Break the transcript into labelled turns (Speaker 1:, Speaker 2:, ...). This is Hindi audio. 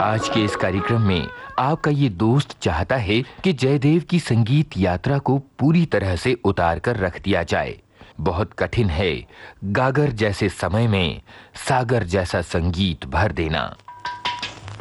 Speaker 1: आज के इस कार्यक्रम में आपका ये दोस्त चाहता है कि जयदेव की संगीत यात्रा को पूरी तरह से उतार कर रख दिया जाए। बहुत कठिन है गागर जैसे समय में सागर जैसा संगीत भर देना।